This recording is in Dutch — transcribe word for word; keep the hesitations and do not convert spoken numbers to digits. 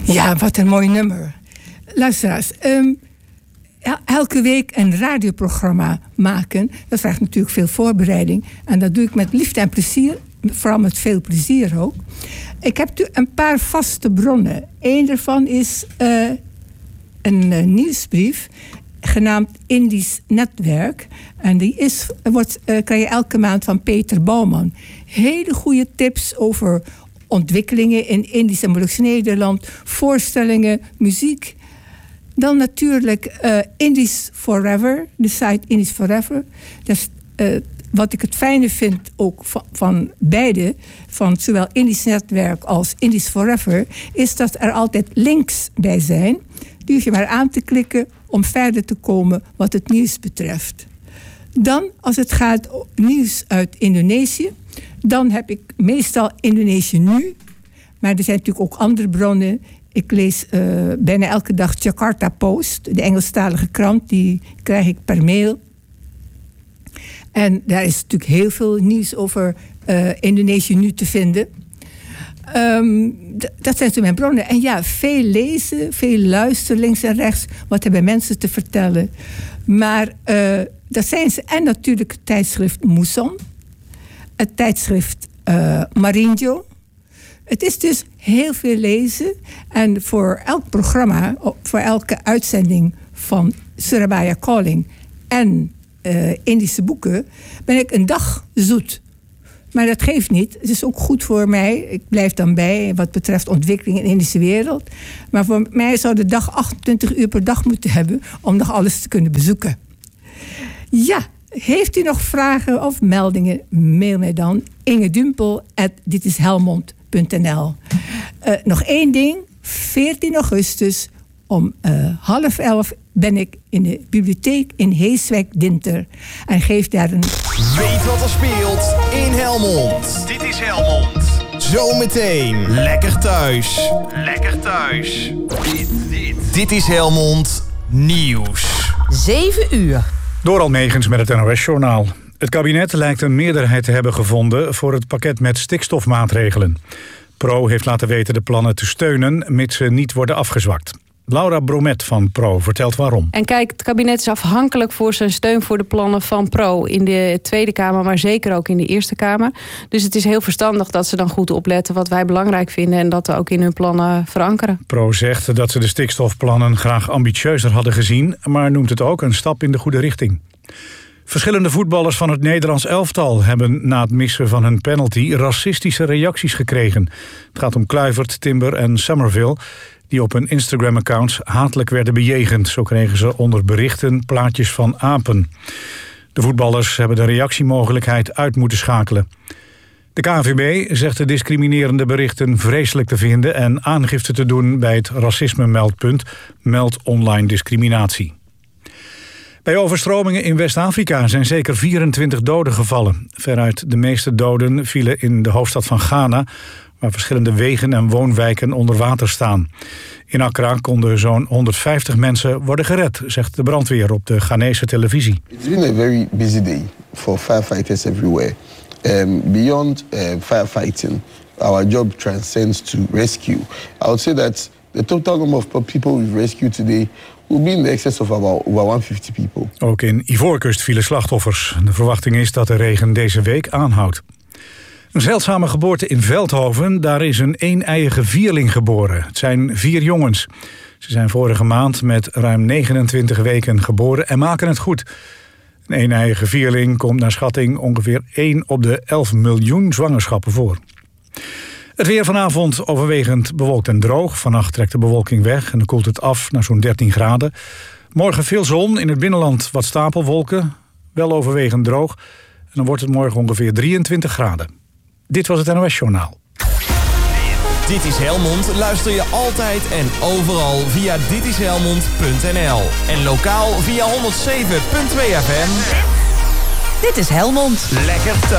Ja, wat een mooi nummer. Luisteraars, um, elke week een radioprogramma maken, dat vraagt natuurlijk veel voorbereiding. En dat doe ik met liefde en plezier, vooral met veel plezier ook. Ik heb een paar vaste bronnen. Eén daarvan is uh, een uh, nieuwsbrief genaamd Indisch Netwerk. En die is, wordt, uh, krijg je elke maand van Peter Bouwman. Hele goede tips over ontwikkelingen in Indisch en Molukse Nederland, voorstellingen, muziek. Dan natuurlijk uh, Indisch Forever, de site Indisch Forever. Dus, uh, wat ik het fijne vind ook van, van beide, van zowel Indisch Netwerk als Indisch Forever, is dat er altijd links bij zijn. Die hoef je maar aan te klikken om verder te komen wat het nieuws betreft. Dan, als het gaat om nieuws uit Indonesië, dan heb ik meestal Indonesië Nu. Maar er zijn natuurlijk ook andere bronnen. Ik lees uh, bijna elke dag Jakarta Post, de Engelstalige krant. Die krijg ik per mail. En daar is natuurlijk heel veel nieuws over uh, Indonesië Nu te vinden. Um, d- dat zijn zo mijn bronnen. En ja, veel lezen, veel luisteren links en rechts. Wat hebben mensen te vertellen. Maar uh, dat zijn ze. En natuurlijk het tijdschrift Muson. Het tijdschrift uh, Marinjo. Het is dus heel veel lezen. En voor elk programma, voor elke uitzending van Surabaya Calling en uh, Indische boeken, ben ik een dag zoet. Maar dat geeft niet. Het is ook goed voor mij. Ik blijf dan bij wat betreft ontwikkeling in de Indische wereld. Maar voor mij zou de dag achtentwintig uur per dag moeten hebben om nog alles te kunnen bezoeken. Ja, heeft u nog vragen of meldingen? Mail mij dan ingedumpel at ditishelmond punt n l. Uh, nog één ding. veertien augustus om uh, half elf ben ik in de bibliotheek in Heeswijk-Dinter. En geef daar een... Weet wat er speelt in Helmond. Dit is Helmond. Zometeen lekker thuis. Lekker thuis. Dit, dit. Dit is Helmond Nieuws. zeven uur. Door Almegens met het N O S-journaal. Het kabinet lijkt een meerderheid te hebben gevonden voor het pakket met stikstofmaatregelen. Pro heeft laten weten de plannen te steunen, mits ze niet worden afgezwakt. Laura Bromet van Pro vertelt waarom. En kijk, het kabinet is afhankelijk voor zijn steun voor de plannen van Pro in de Tweede Kamer, maar zeker ook in de Eerste Kamer. Dus het is heel verstandig dat ze dan goed opletten wat wij belangrijk vinden en dat we ook in hun plannen verankeren. Pro zegt dat ze de stikstofplannen graag ambitieuzer hadden gezien, maar noemt het ook een stap in de goede richting. Verschillende voetballers van het Nederlands elftal hebben na het missen van hun penalty racistische reacties gekregen. Het gaat om Kluivert, Timber en Somerville, die op hun Instagram-accounts hatelijk werden bejegend. Zo kregen ze onder berichten plaatjes van apen. De voetballers hebben de reactiemogelijkheid uit moeten schakelen. De K N V B zegt de discriminerende berichten vreselijk te vinden en aangifte te doen bij het racisme-meldpunt Meld Online Discriminatie. Bij overstromingen in West-Afrika zijn zeker vierentwintig doden gevallen. Veruit de meeste doden vielen in de hoofdstad van Ghana, waar verschillende wegen en woonwijken onder water staan. In Accra konden zo'n honderdvijftig mensen worden gered, zegt de brandweer op de Ghanese televisie. It's been a very busy day for firefighters everywhere. Um, beyond uh, firefighting, our job transcends to rescue. I would say that the total number of people we've rescued today will be in the excess of about over honderdvijftig people. Ook in Ivoorkust vielen slachtoffers. De verwachting is dat de regen deze week aanhoudt. Een zeldzame geboorte in Veldhoven. Daar is een een-eiige vierling geboren. Het zijn vier jongens. Ze zijn vorige maand met ruim negenentwintig weken geboren en maken het goed. Een een-eiige vierling komt naar schatting ongeveer één op de elf miljoen zwangerschappen voor. Het weer vanavond overwegend bewolkt en droog. Vannacht trekt de bewolking weg en dan koelt het af naar zo'n dertien graden. Morgen veel zon, in het binnenland wat stapelwolken. Wel overwegend droog. En dan wordt het morgen ongeveer drieëntwintig graden. Dit was het N O S-journaal. Dit is Helmond. Luister je altijd en overal via ditishelmond punt n l. En lokaal via honderdzeven punt twee F M. Dit is Helmond. Lekker thuis.